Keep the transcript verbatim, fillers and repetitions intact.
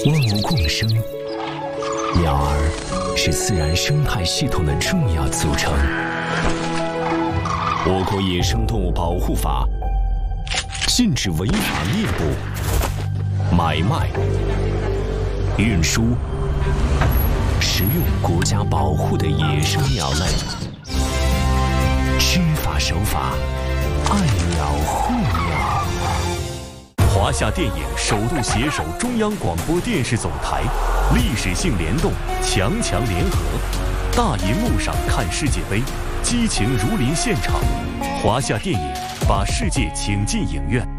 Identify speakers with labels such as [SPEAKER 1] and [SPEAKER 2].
[SPEAKER 1] 万物共生，鸟儿是自然生态系统的重要组成。我国野生动物保护法禁止违法猎捕、买卖、运输、食用国家保护的野生鸟类。知法守法，爱鸟护鸟。
[SPEAKER 2] 华夏电影首度携手中央广播电视总台，历史性联动，强强联合。大银幕上看世界杯，激情如临现场。华夏电影把世界请进影院。